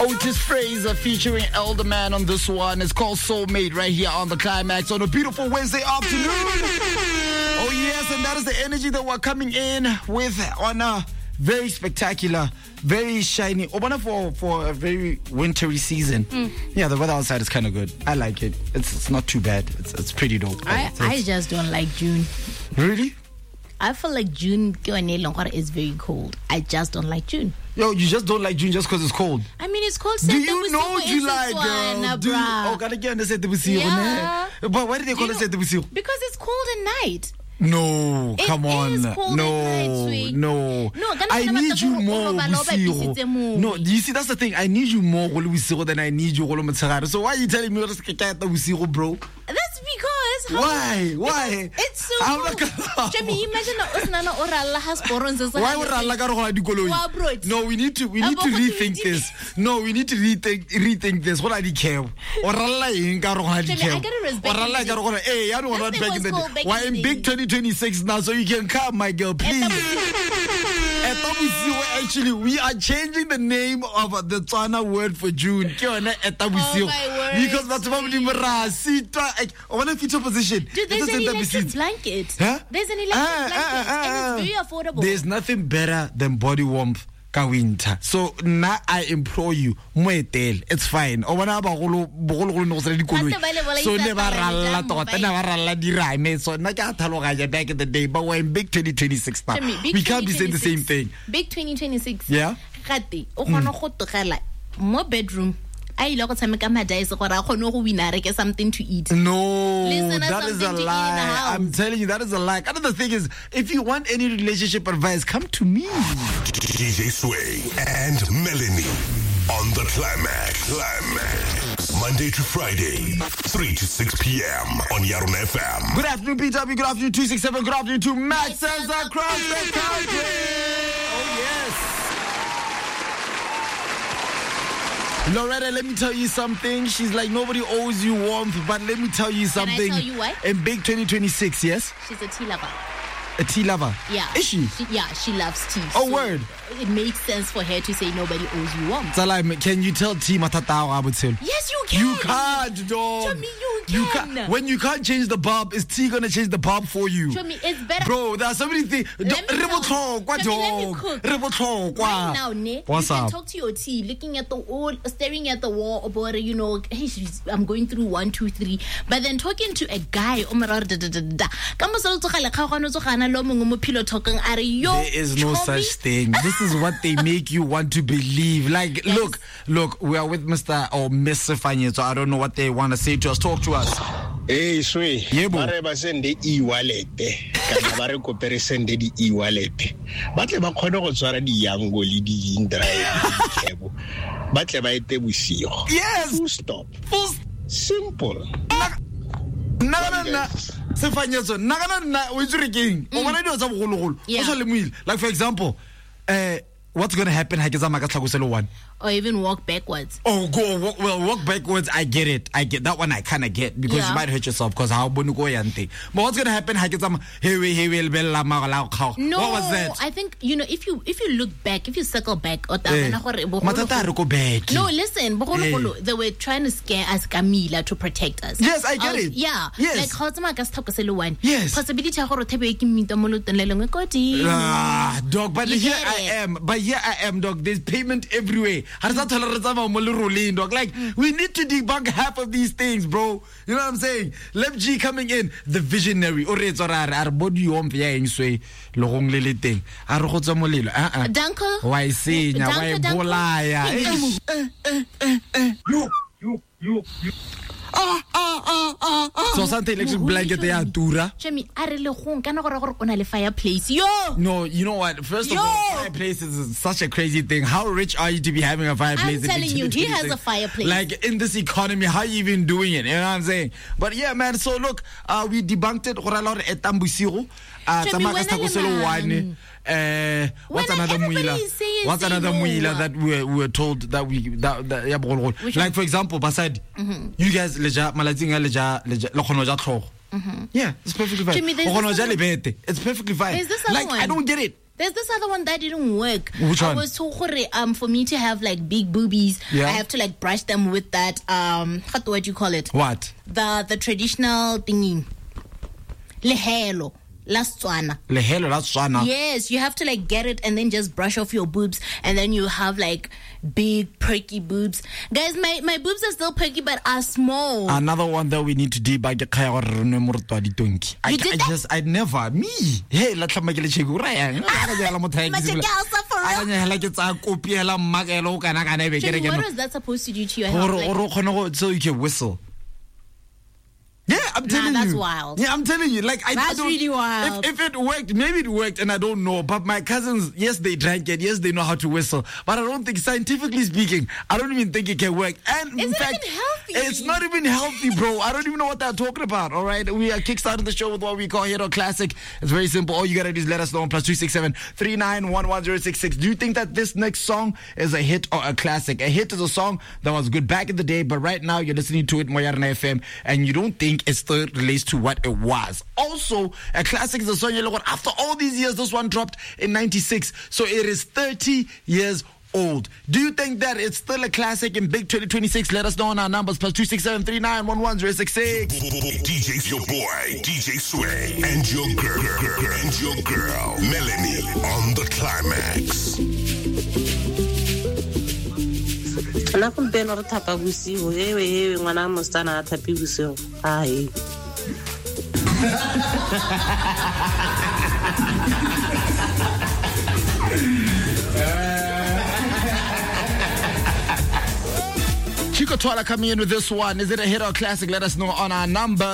Otis Fraser featuring Elder Man on this one. It's called Soulmate right here on the Climax on a beautiful Wednesday afternoon. Oh yes, and that is the energy that we're coming in with on a very spectacular, very shiny, for a very wintry season. Yeah, the weather outside is kind of good. I like it. It's not too bad. It's pretty dope. I just don't like June. Really? I feel like June is very cold. I just don't like June. Yo, you just don't like June just because it's cold? I mean, it's cold. Do you know July, girl? Gotta get yeah. But why did they call it Setebosigo? Because it's cold at night. No, come on. No. I need you more, Bosigo. No, you see, that's the thing. I need you more, Bosigo, than I need you, Motshegare. So why are you telling me what's Bosigo, bro? That's because. Why? Because it's so cold. Jamie, imagine why No, we need to rethink this. No, we need to rethink this. What are the care? I gotta respect. Hey, I don't want to back in the day. Why in big 2026 now, so you can come, my girl, please. Actually, we are changing the name of the Tswana word for June. Oh my word. Because that's what we want a feature position. Dude, there's an electric blanket. Huh? There's an electric blanket, and it's very affordable. There's nothing better than body warmth. Winter. So now I implore you, it's fine. So never back in the day, but we're in big 2026 now. We can't be saying the same thing. Big 2026. Yeah. More bedroom. Something to eat. No, listen, that is a lie. I'm telling you, that is a lie. Another thing is, if you want any relationship advice, come to me. DJ Sway and Melanie on the Climax. Monday to Friday, 3 to 6 p.m. on Yaron FM. Good afternoon, PW. Good afternoon, 267. Good afternoon to Maxes across the country. Oh, yes. Loretta, let me tell you something. She's like, nobody owes you warmth, but let me tell you something. Can I tell you what? In big 2026, yes? She's a tea lover. A tea lover? Yeah. Is she? She loves tea. Oh, so word. It makes sense for her to say nobody owes you warmth. Salai, can you tell T Matatao Abutil? Yes, you can. You can't, dog. Show me you can. When you can't change the bulb, is T gonna change the bulb for you? Show me, it's better. Bro, there are so many things. Let me cook. Right now, you can talk to your tea, looking at the wall, staring at the wall about, hey, I'm going through 1, 2, 3. But then talking to a guy, there is no such thing. This is what they make you want to believe. Like, yes. Look, we are with Mr. or Miss Sefanye, so I don't know what they want to say to us. Talk to us. Hey, Sway. Ba send the e-wallet. Kana ba re kopere send the e-wallet. Ba tle ba khone go tswara di yango le di drive. Ba tle ba ete bosigo. Yes. Full stop. Simple. Sefanyeso nagana o itse re keng o bona dio tsa bogologolo o sa lemoile like for example what's going to happen ha ke tsama ka tlhakoselo 1 or even walk backwards. Walk backwards. I get that one. I kind of get because you might hurt yourself because how bonu go yante. But what's going to happen ha ke tsama no, what was that? I think if you look back, if you circle back or no, listen, they were trying to scare us Camila to protect us. Yes, I get it. Yeah. Yes. Like how tsama ka tlhakoselo 1. Yes. Possibility ya gore thebe ke mmita mo loteng le lengwe kodi. Dog, but here I am, dog. There's payment everywhere. Like, we need to debunk half of these things, bro. You know what I'm saying? Lep G coming in, the visionary. Danko. Why say? Why bolaya? You. So something electric blanket they are dura. Jamie, le fireplace. Yo. No, you know what? First of all, fireplace is such a crazy thing. How rich are you to be having a fireplace? I'm telling you, he has a fireplace. Like in this economy, how are you even doing it? You know what I'm saying? But yeah, man. So look, we debunked it. What's another muila that we were told that like for example, Basad, you guys yeah, it's perfectly fine. It's perfectly fine. Like I don't get it. There's this other one that didn't work. Which one? I was told for me to have like big boobies, I have to like brush them with that what do you call it? What? The traditional thingy. Lehelo. Last Swana. Yes, you have to like get it and then just brush off your boobs, and then you have like big perky boobs. Guys, my boobs are still perky but are small. Another one that we need to debug. I never. Me. Hey, What was that supposed to do to your health? So you can whistle. Yeah, I'm telling you. That's wild. Yeah, I'm telling you. Like, that's really wild. If it worked, maybe it worked, and I don't know. But my cousins, yes, they drank it. Yes, they know how to whistle. But I don't think, scientifically speaking, I don't even think it can work. And in fact, even healthy? It's not even healthy, bro. I don't even know what they're talking about. All right, we are kickstarting the show with what we call Hero Classic. It's very simple. All you gotta do is let us know on +267 39111066. Do you think that this next song is a hit or a classic? A hit is a song that was good back in the day, but right now you're listening to it Moyarna FM, and you don't think it still relates to what it was. Also, a classic is a song after all these years, this one dropped in 96, so it is 30 years old. Do you think that it's still a classic in Big 2026? Let us know on our numbers +267 39111066. DJ's your boy, DJ Sway, and your girl, Melanie on the Climax. Ana kumpeno re thapa bosigo ewe ngwana mostana a thapi bosigo ai Chico Twala coming in with this one. Is it a hit or classic? Let us know on our number.